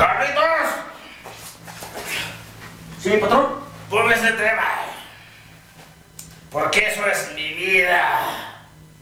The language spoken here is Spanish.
¡Carlitos! Sí, patrón. Ponme ese tema. Porque eso es mi vida.